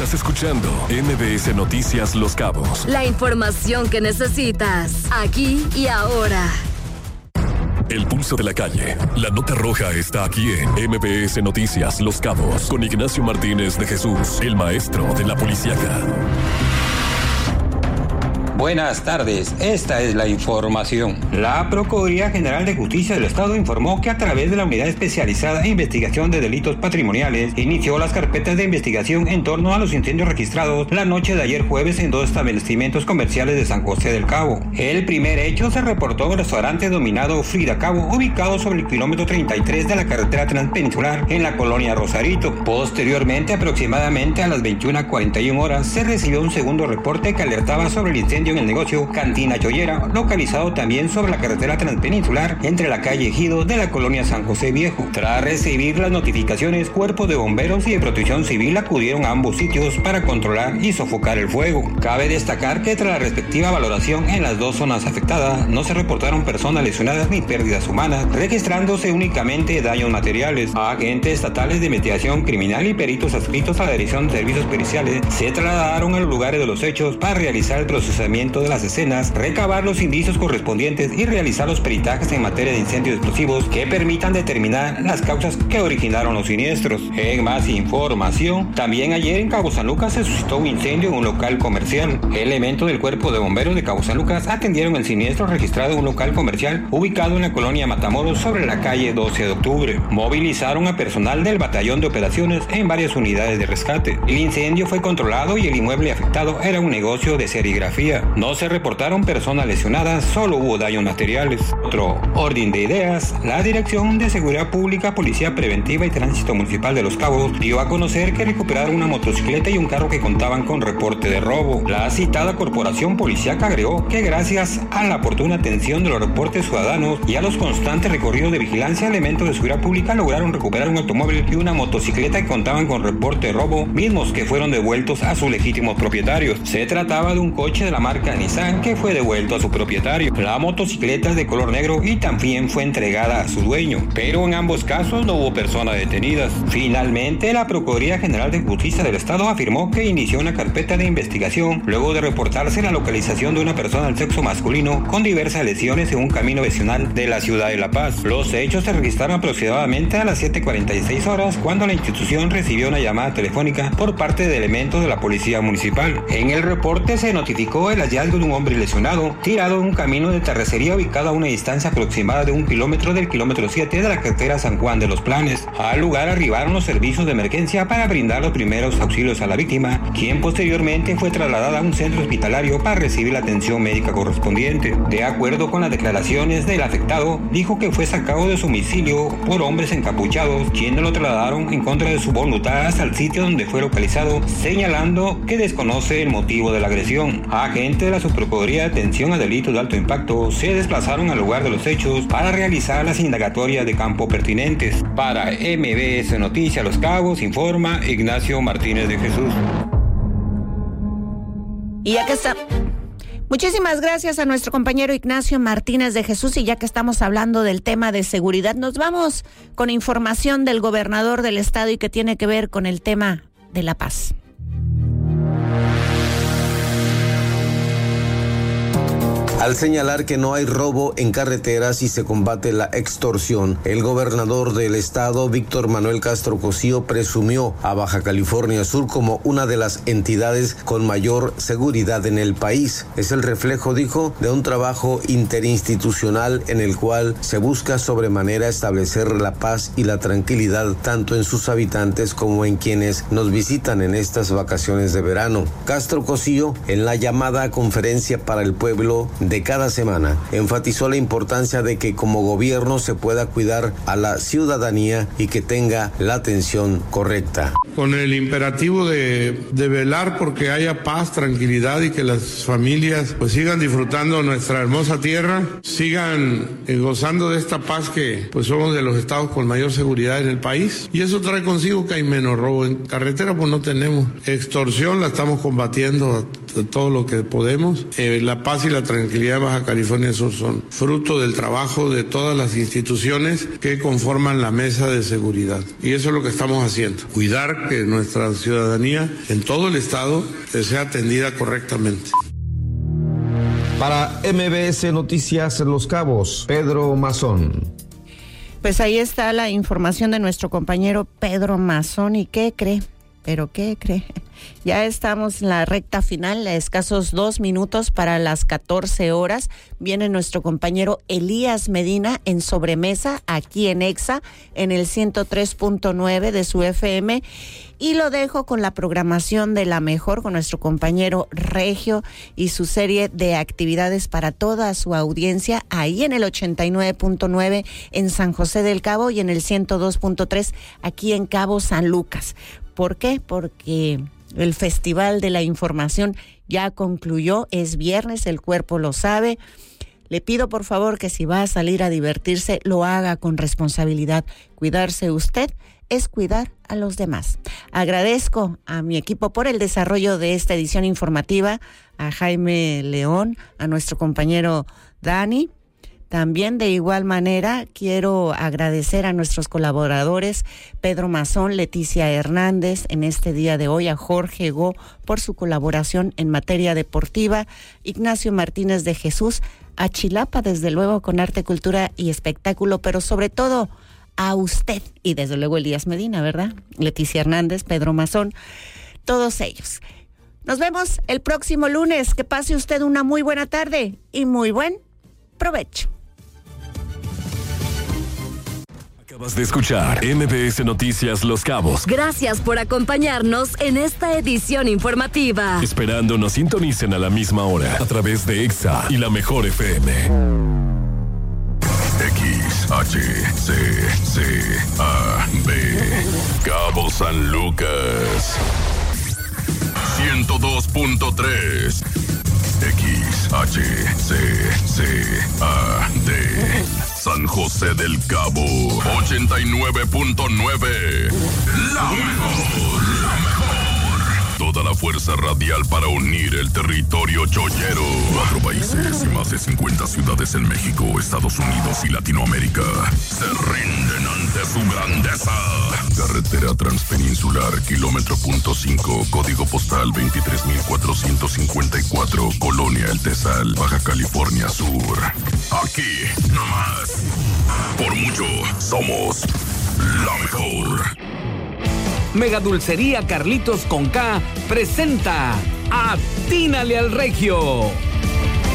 Estás escuchando MBS Noticias Los Cabos. La información que necesitas, aquí y ahora. El pulso de la calle. La nota roja está aquí en MBS Noticias Los Cabos. Con Ignacio Martínez de Jesús, el maestro de la policíaca. Buenas tardes, esta es la información. La Procuraduría General de Justicia del Estado informó que a través de la Unidad Especializada en Investigación de Delitos Patrimoniales inició las carpetas de investigación en torno a los incendios registrados la noche de ayer jueves en 2 establecimientos comerciales de San José del Cabo. El primer hecho se reportó en el restaurante denominado Frida Cabo, ubicado sobre el kilómetro 33 de la carretera transpeninsular en la colonia Rosarito. Posteriormente, aproximadamente a las 21:41 horas, se recibió un segundo reporte que alertaba sobre el incendio en el negocio Cantina Chollera, localizado también sobre la carretera transpeninsular entre la calle Ejido de la colonia San José Viejo. Tras recibir las notificaciones, cuerpos de bomberos y de protección civil acudieron a ambos sitios para controlar y sofocar el fuego. Cabe destacar que tras la respectiva valoración en las 2 zonas afectadas, no se reportaron personas lesionadas ni pérdidas humanas, registrándose únicamente daños materiales. Agentes estatales de investigación criminal y peritos adscritos a la Dirección de Servicios Periciales se trasladaron a los lugares de los hechos para realizar el procesamiento de las escenas, recabar los indicios correspondientes y realizar los peritajes en materia de incendios explosivos que permitan determinar las causas que originaron los siniestros. En más información, también ayer en Cabo San Lucas se suscitó un incendio en un local comercial. Elementos del Cuerpo de Bomberos de Cabo San Lucas atendieron el siniestro registrado en un local comercial ubicado en la colonia Matamoros sobre la calle 12 de octubre. Movilizaron a personal del Batallón de Operaciones en varias unidades de rescate. El incendio fue controlado y el inmueble afectado era un negocio de serigrafía. No se reportaron personas lesionadas, solo hubo daños materiales. Otro orden de ideas, la Dirección de Seguridad Pública, Policía Preventiva y Tránsito Municipal de Los Cabos dio a conocer que recuperaron una motocicleta y un carro que contaban con reporte de robo. La citada corporación policíaca agregó que gracias a la oportuna atención de los reportes ciudadanos y a los constantes recorridos de vigilancia, elementos de seguridad pública lograron recuperar un automóvil y una motocicleta que contaban con reporte de robo, mismos que fueron devueltos a sus legítimos propietarios. Se trataba de un coche de la marca Nissan que fue devuelto a su propietario. La motocicleta es de color negro y también fue entregada a su dueño, pero en ambos casos no hubo personas detenidas. Finalmente, la Procuraduría General de Justicia del Estado afirmó que inició una carpeta de investigación luego de reportarse la localización de una persona del sexo masculino con diversas lesiones en un camino vecinal de la ciudad de La Paz. Los hechos se registraron aproximadamente a las 7:46 horas cuando la institución recibió una llamada telefónica por parte de elementos de la Policía Municipal. En el reporte se notificó el hallazgo de un hombre lesionado tirado en un camino de terracería ubicado a una distancia aproximada de 1 kilómetro del kilómetro 7 de la carretera San Juan de los Planes. Al lugar arribaron los servicios de emergencia para brindar los primeros auxilios a la víctima, quien posteriormente fue trasladada a un centro hospitalario para recibir la atención médica correspondiente. De acuerdo con las declaraciones del afectado, dijo que fue sacado de su domicilio por hombres encapuchados, quienes lo trasladaron en contra de su voluntad hasta el sitio donde fue localizado, señalando que desconoce el motivo de la agresión. Agentes de la Subprocuraduría de Atención a Delitos de Alto Impacto se desplazaron al lugar de los hechos para realizar las indagatorias de campo pertinentes. Para MBS Noticias Los Cabos informa Ignacio Martínez de Jesús. Y ya que está... Muchísimas gracias a nuestro compañero Ignacio Martínez de Jesús, y ya que estamos hablando del tema de seguridad, nos vamos con información del gobernador del estado y que tiene que ver con el tema de la paz. Al señalar que no hay robo en carreteras y se combate la extorsión, el gobernador del estado, Víctor Manuel Castro Cosío, presumió a Baja California Sur como una de las entidades con mayor seguridad en el país. Es el reflejo, dijo, de un trabajo interinstitucional en el cual se busca sobremanera establecer la paz y la tranquilidad tanto en sus habitantes como en quienes nos visitan en estas vacaciones de verano. Castro Cosío, en la llamada conferencia para el pueblo de cada semana, enfatizó la importancia de que como gobierno se pueda cuidar a la ciudadanía y que tenga la atención correcta. Con el imperativo de velar porque haya paz, tranquilidad y que las familias pues sigan disfrutando nuestra hermosa tierra, sigan gozando de esta paz que pues somos de los estados con mayor seguridad en el país, y eso trae consigo que hay menos robo en carretera, pues no tenemos extorsión, la estamos combatiendo todo lo que podemos. La paz y la tranquilidad seguridad de Baja California Sur son fruto del trabajo de todas las instituciones que conforman la mesa de seguridad. Y eso es lo que estamos haciendo, cuidar que nuestra ciudadanía en todo el estado sea atendida correctamente. Para MBS Noticias Los Cabos, Pedro Mazón. Pues ahí está la información de nuestro compañero Pedro Mazón. ¿Y qué cree? ¿Pero qué cree? Ya estamos en la recta final, a escasos 2 minutos para las 14 horas. Viene nuestro compañero Elías Medina en Sobremesa, aquí en EXA, en el 103.9 de su FM. Y lo dejo con la programación de La Mejor, con nuestro compañero Regio y su serie de actividades para toda su audiencia, ahí en el 89.9 en San José del Cabo y en el 102.3 aquí en Cabo San Lucas. ¿Por qué? Porque el Festival de la Información ya concluyó, es viernes, el cuerpo lo sabe. Le pido por favor que si va a salir a divertirse, lo haga con responsabilidad. Cuidarse usted es cuidar a los demás. Agradezco a mi equipo por el desarrollo de esta edición informativa, a Jaime León, a nuestro compañero Dani. También de igual manera quiero agradecer a nuestros colaboradores Pedro Mazón, Leticia Hernández en este día de hoy, a Jorge Go por su colaboración en materia deportiva, Ignacio Martínez de Jesús, a Chilapa desde luego con arte, cultura y espectáculo, pero sobre todo a usted y desde luego Elías Medina, ¿verdad? Leticia Hernández, Pedro Mazón, todos ellos. Nos vemos el próximo lunes. Que pase usted una muy buena tarde y muy buen provecho. Acabas de escuchar MBS Noticias Los Cabos. Gracias por acompañarnos en esta edición informativa. Esperando nos sintonicen a la misma hora a través de EXA y La Mejor FM. XHCCAB Cabo San Lucas 102.3 XHCCAD San José del Cabo 89.9 La Mejor. Toda la fuerza radial para unir el territorio chollero. 4 países y más de 50 ciudades en México, Estados Unidos y Latinoamérica se rinden ante su grandeza. Carretera Transpeninsular, kilómetro .5, código postal 23,454, Colonia El Tesal, Baja California Sur. Aquí, nomás. Por mucho, somos la mejor. Mega Dulcería Carlitos con K presenta Atínale al Regio.